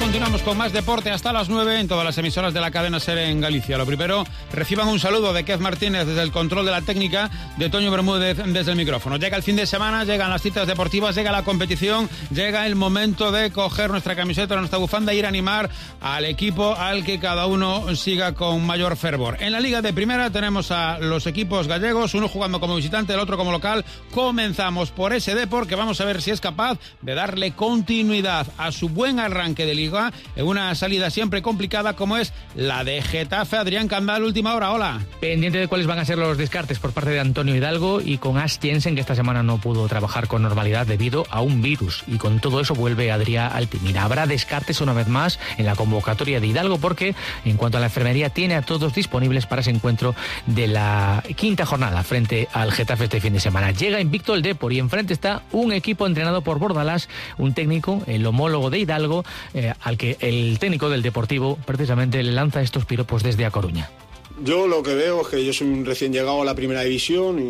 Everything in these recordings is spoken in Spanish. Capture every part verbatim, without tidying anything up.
continuamos con más deporte hasta las nueve en todas las emisoras de la cadena SER en Galicia. Lo primero, reciban un saludo de Kev Martínez desde el control de la técnica, de Toño Bermúdez desde el micrófono. Llega el fin de semana, llegan las citas deportivas, llega la competición, llega el momento de coger nuestra camiseta, nuestra bufanda e ir a animar al equipo al que cada uno siga con mayor fervor. En la Liga de Primera tenemos a los equipos gallegos, uno jugando como visitante, el otro como local. Comenzamos por ese Depor, que vamos a ver si es capaz de darle continuidad a su buen arranque de Liga en una salida siempre complicada como es la de Getafe. Adrián Candal, última hora, hola. Pendiente de cuáles van a ser los descartes por parte de Antonio Hidalgo y con Ash Jensen, que esta semana no pudo trabajar con normalidad debido a un virus, y con todo eso vuelve Adrián Altimira. Habrá descartes una vez más en la convocatoria de Hidalgo porque en cuanto a la enfermería tiene a todos disponibles para ese encuentro de la quinta jornada frente al Getafe este fin de semana. Llega invicto el Depor y enfrente está un equipo entrenado por Bordalás, un técnico, el homólogo de Hidalgo, eh, al que el técnico del Deportivo precisamente le lanza estos piropos desde A Coruña. Yo lo que veo es que yo soy un recién llegado a la primera división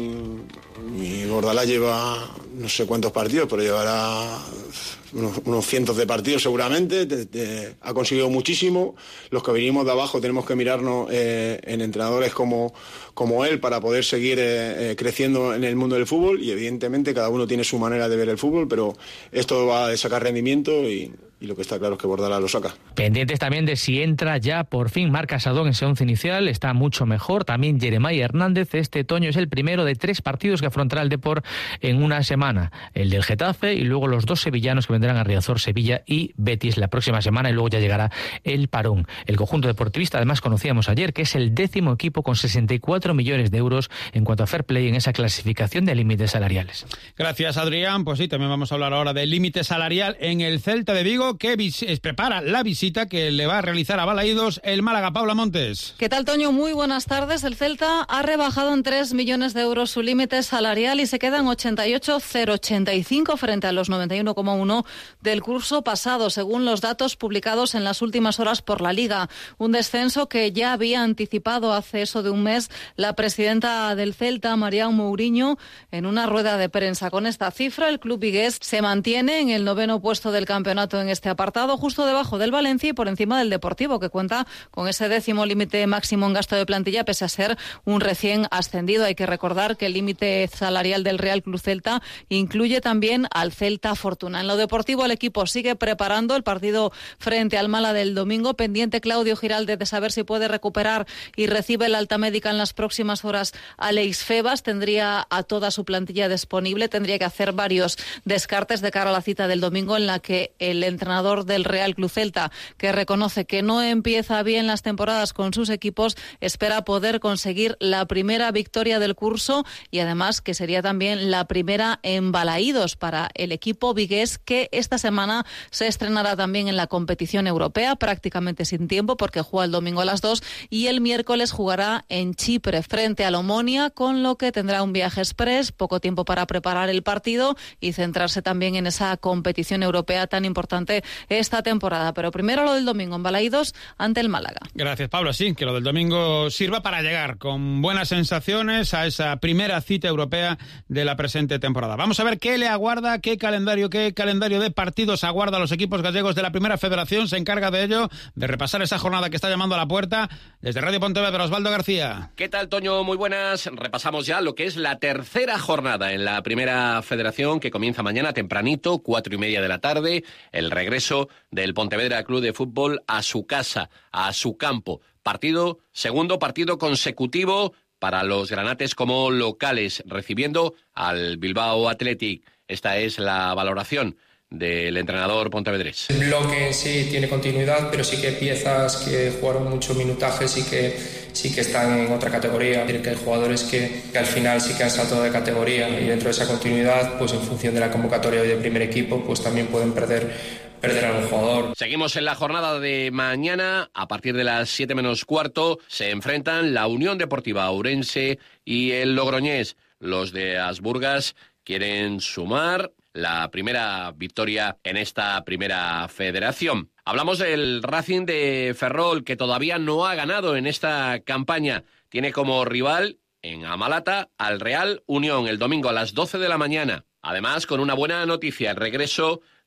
y, y Bordalás lleva no sé cuántos partidos, pero llevará unos, unos cientos de partidos seguramente. De, de, ha conseguido muchísimo. Los que venimos de abajo tenemos que mirarnos eh, en entrenadores como, como él para poder seguir eh, eh, creciendo en el mundo del fútbol, y evidentemente cada uno tiene su manera de ver el fútbol, pero esto va a sacar rendimiento y... y lo que está claro es que Bordalás lo saca. Pendientes también de si entra ya por fin Marc Casadón en ese once inicial, está mucho mejor. También Jeremiah Hernández, este otoño es el primero de tres partidos que afrontará el Depor en una semana. El del Getafe y luego los dos sevillanos que vendrán a Riazor, Sevilla y Betis la próxima semana, y luego ya llegará el parón. El conjunto deportivista, además conocíamos ayer, que es el décimo equipo con sesenta y cuatro millones de euros en cuanto a fair play en esa clasificación de límites salariales. Gracias, Adrián. Pues sí, también vamos a hablar ahora del límite salarial en el Celta de Vigo, que vis- prepara la visita que le va a realizar a Balaídos el Málaga. Paula Montes. ¿Qué tal, Toño? Muy buenas tardes. El Celta ha rebajado en tres millones de euros su límite salarial y se queda en ochenta y ocho coma ochenta y cinco frente a los noventa y uno coma uno del curso pasado, según los datos publicados en las últimas horas por la Liga. Un descenso que ya había anticipado hace eso de un mes la presidenta del Celta, Marián Mourinho, en una rueda de prensa. Con esta cifra, el club vigués se mantiene en el noveno puesto del campeonato en este apartado, justo debajo del Valencia y por encima del Deportivo, que cuenta con ese décimo límite máximo en gasto de plantilla, pese a ser un recién ascendido. Hay que recordar que el límite salarial del Real Club Celta incluye también al Celta Fortuna. En lo deportivo, el equipo sigue preparando el partido frente al Málaga del domingo, pendiente Claudio Giralde de saber si puede recuperar y recibe el alta médica en las próximas horas Alex Febas. Tendría a toda su plantilla disponible, tendría que hacer varios descartes de cara a la cita del domingo, en la que el entrenador del Real Club Celta, que reconoce que no empieza bien las temporadas con sus equipos, espera poder conseguir la primera victoria del curso y además que sería también la primera en Balaídos para el equipo vigués, que esta semana se estrenará también en la competición europea, prácticamente sin tiempo porque juega el domingo a las dos y el miércoles jugará en Chipre frente al Omonia, con lo que tendrá un viaje express, poco tiempo para preparar el partido y centrarse también en esa competición europea tan importante esta temporada. Pero primero lo del domingo en Balaídos ante el Málaga. Gracias, Pablo. Sí, que lo del domingo sirva para llegar con buenas sensaciones a esa primera cita europea de la presente temporada. Vamos a ver qué le aguarda, qué calendario, qué calendario de partidos aguarda a los equipos gallegos de la Primera Federación. Se encarga de ello, de repasar esa jornada que está llamando a la puerta. Desde Radio Pontevedra, Osvaldo García. ¿Qué tal, Toño? Muy buenas. Repasamos ya lo que es la tercera jornada en la Primera Federación, que comienza mañana tempranito, cuatro y media de la tarde. El regreso del Pontevedra Club de Fútbol a su casa, a su campo. Partido, segundo partido consecutivo para los granates como locales, recibiendo al Bilbao Athletic. Esta es la valoración del entrenador pontevedrés. El bloque en sí tiene continuidad, pero sí que hay piezas que jugaron mucho minutaje, sí que, sí que están en otra categoría. Tiene que hay jugadores que, que al final sí que han saltado de categoría, y dentro de esa continuidad, pues en función de la convocatoria hoy del primer equipo, pues también pueden perder perder a un jugador. Seguimos en la jornada de mañana. A partir de las siete menos cuarto se enfrentan la Unión Deportiva Ourense y el Logroñés. Los de Asburgas quieren sumar la primera victoria en esta Primera Federación. Hablamos del Racing de Ferrol, que todavía no ha ganado en esta campaña. Tiene como rival en Amalata al Real Unión el domingo a las doce de la mañana. Además, con una buena noticia, el regreso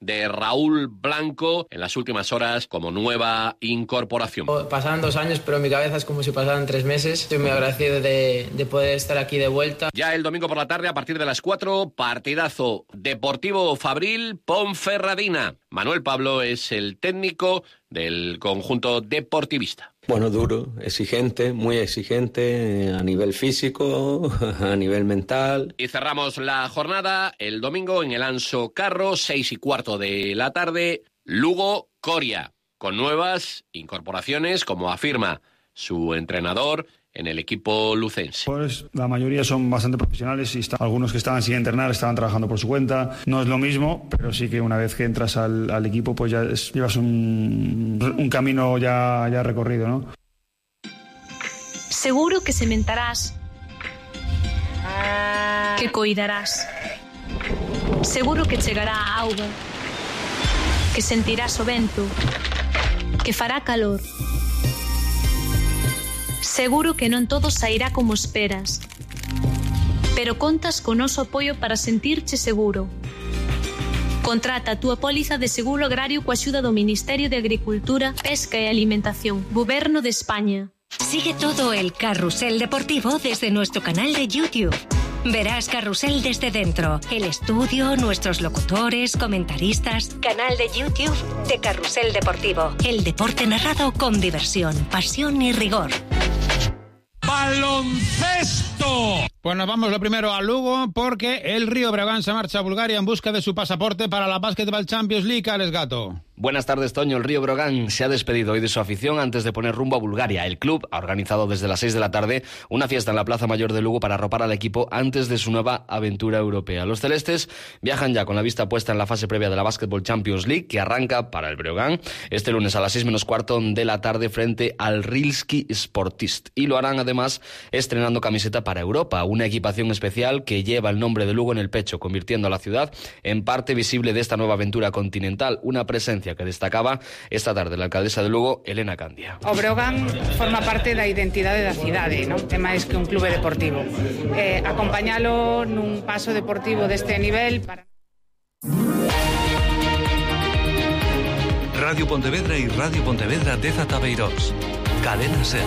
de Raúl Blanco en las últimas horas como nueva incorporación. Pasaron dos años, pero en mi cabeza es como si pasaran tres meses. Estoy muy agradecido de, de poder estar aquí de vuelta. Ya el domingo por la tarde, a partir de las cuatro, partidazo Deportivo Fabril Ponferradina. Manuel Pablo es el técnico del conjunto deportivista. Bueno, duro, exigente, muy exigente a nivel físico, a nivel mental. Y cerramos la jornada el domingo en el Anso Carro, seis y cuarto de la tarde, Lugo-Coria, con nuevas incorporaciones, como afirma su entrenador en el equipo lucense. Pues la mayoría son bastante profesionales y está, algunos que estaban sin entrenar estaban trabajando por su cuenta. No es lo mismo, pero sí que una vez que entras al, al equipo pues ya es, llevas un, un camino ya, ya recorrido, ¿no? Seguro que sementarás, que coidarás. Seguro que chegará a auga, que sentirás o vento, que fará calor. Seguro que non todo sairá como esperas, pero contas con noso apoio para sentirche seguro. Contrata a túa póliza de seguro agrario coa axuda do Ministerio de Agricultura, Pesca e Alimentación, Goberno de España. Sigue todo el carrusel deportivo desde nuestro canal de YouTube. Verás Carrusel desde dentro, el estudio, nuestros locutores, comentaristas. Canal de YouTube de Carrusel Deportivo. El deporte narrado con diversión, pasión y rigor. ¡Baloncesto! Pues nos vamos lo primero a Lugo, porque el Río Breogán se marcha a Bulgaria en busca de su pasaporte para la Basketball Champions League. Alex Gato. Buenas tardes, Toño. El Río Breogán se ha despedido hoy de su afición antes de poner rumbo a Bulgaria. El club ha organizado desde las seis de la tarde una fiesta en la Plaza Mayor de Lugo para arropar al equipo antes de su nueva aventura europea. Los celestes viajan ya con la vista puesta en la fase previa de la Basketball Champions League, que arranca para el Breogán este lunes a las seis menos cuarto de la tarde frente al Rilski Sportist. Y lo harán además estrenando camiseta para Europa, una equipación especial que lleva el nombre de Lugo en el pecho, convirtiendo a la ciudad en parte visible de esta nueva aventura continental, una presencia que destacaba esta tarde la alcaldesa de Lugo, Elena Candia. O Breogán forma parte da identidade da cidade, non? É máis que un clube deportivo. Eh, acompañalo nun paso deportivo deste nivel para... Radio Pontevedra y Radio Pontevedra Deza Tabeirós. Cadena SER.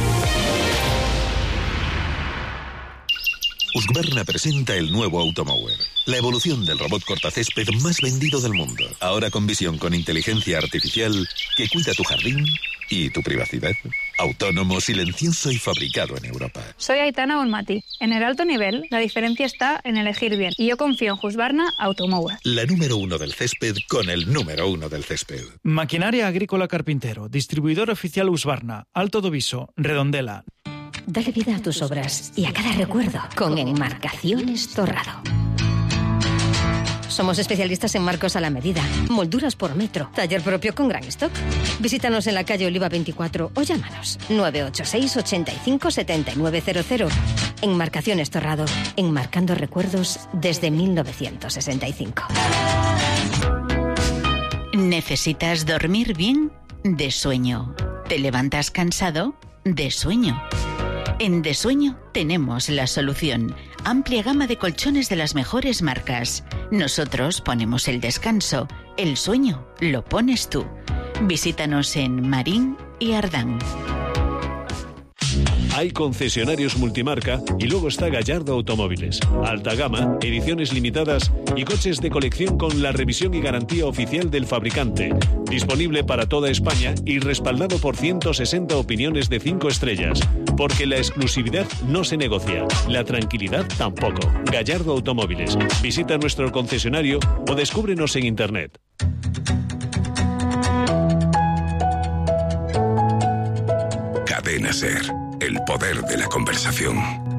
Husqvarna presenta el nuevo Automower, la evolución del robot cortacésped más vendido del mundo. Ahora con visión con inteligencia artificial que cuida tu jardín y tu privacidad. Autónomo, silencioso y fabricado en Europa. Soy Aitana Bonmati. En el alto nivel, la diferencia está en elegir bien. Y yo confío en Husqvarna Automower. La número uno del césped con el número uno del césped. Maquinaria Agrícola Carpintero. Distribuidor oficial Husqvarna. Alto do Viso. Redondela. Dale vida a tus obras y a cada recuerdo con Enmarcaciones Torrado. Somos especialistas en marcos a la medida, molduras por metro, taller propio con gran stock. Visítanos en la calle Oliva veinticuatro o llámanos nueve ocho seis, ochenta y cinco, setenta y nueve cero cero. Enmarcaciones Torrado, enmarcando recuerdos desde mil novecientos sesenta y cinco. ¿Necesitas dormir bien? De sueño. ¿Te levantas cansado? De sueño. En De Sueño tenemos la solución. Amplia gama de colchones de las mejores marcas. Nosotros ponemos el descanso. El sueño lo pones tú. Visítanos en Marín y Ardán. Hay concesionarios multimarca y luego está Gallardo Automóviles. Alta gama, ediciones limitadas y coches de colección con la revisión y garantía oficial del fabricante. Disponible para toda España y respaldado por ciento sesenta opiniones de cinco estrellas. Porque la exclusividad no se negocia, la tranquilidad tampoco. Gallardo Automóviles. Visita nuestro concesionario o descúbrenos en internet. Cadena SER. El poder de la conversación.